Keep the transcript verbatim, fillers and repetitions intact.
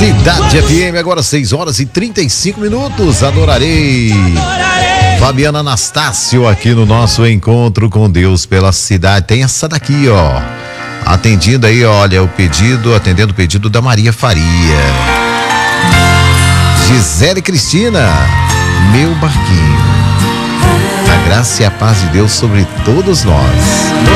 Cidade F M, agora seis horas e trinta e cinco minutos. Adorarei. Fabiana Anastácio aqui no nosso encontro com Deus pela cidade. Tem essa daqui, ó. Atendindo aí, olha, o pedido, atendendo o pedido da Maria Faria. Gisele Cristina, meu barquinho. A graça e a paz de Deus sobre todos nós.